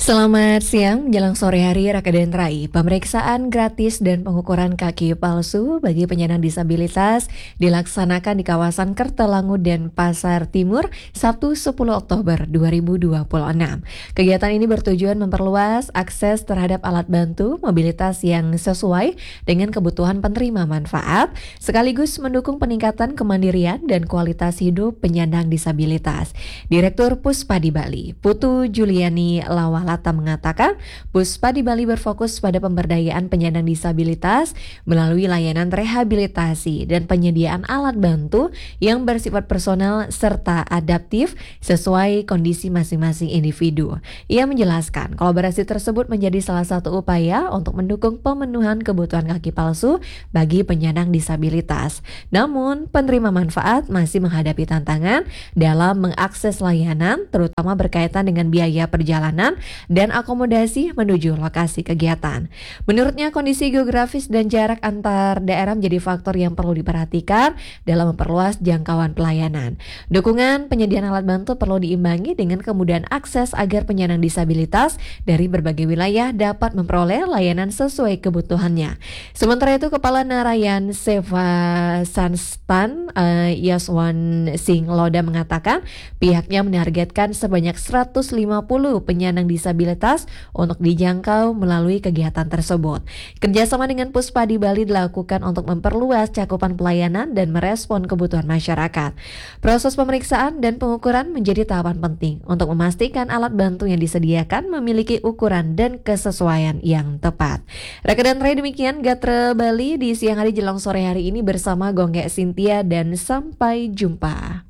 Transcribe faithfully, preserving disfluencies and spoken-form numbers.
Selamat siang, menjelang sore hari Rakeden Rai. Pemeriksaan gratis dan pengukuran kaki palsu bagi penyandang disabilitas dilaksanakan di kawasan Kertalangu dan Pasar Timur Sabtu sepuluh Oktober dua ribu dua puluh enam. Kegiatan ini bertujuan memperluas akses terhadap alat bantu mobilitas yang sesuai dengan kebutuhan penerima manfaat, sekaligus mendukung peningkatan kemandirian dan kualitas hidup penyandang disabilitas. Direktur Puspadi Bali, Putu Juliani Lawal Lata mengatakan, Puspadi Bali berfokus pada pemberdayaan penyandang disabilitas melalui layanan rehabilitasi dan penyediaan alat bantu yang bersifat personal serta adaptif sesuai kondisi masing-masing individu. Ia menjelaskan, kolaborasi tersebut menjadi salah satu upaya untuk mendukung pemenuhan kebutuhan kaki palsu bagi penyandang disabilitas. Namun, penerima manfaat masih menghadapi tantangan dalam mengakses layanan, terutama berkaitan dengan biaya perjalanan dan akomodasi menuju lokasi kegiatan. Menurutnya, kondisi geografis dan jarak antar daerah menjadi faktor yang perlu diperhatikan dalam memperluas jangkauan pelayanan. Dukungan penyediaan alat bantu perlu diimbangi dengan kemudahan akses agar penyandang disabilitas dari berbagai wilayah dapat memperoleh layanan sesuai kebutuhannya. Sementara itu, Kepala Narayan Seva Sanstan uh, Yaswan Singh Loda mengatakan pihaknya menargetkan sebanyak seratus lima puluh penyandang disabilitas untuk dijangkau melalui kegiatan tersebut. Kerjasama dengan Puspadi Bali dilakukan untuk memperluas cakupan pelayanan dan merespon kebutuhan masyarakat. Proses pemeriksaan dan pengukuran menjadi tahapan penting untuk memastikan alat bantu yang disediakan memiliki ukuran dan kesesuaian yang tepat. Rekan Ray, demikian Gatre Bali di siang hari jelang sore hari ini bersama Gongge Cynthia dan sampai jumpa.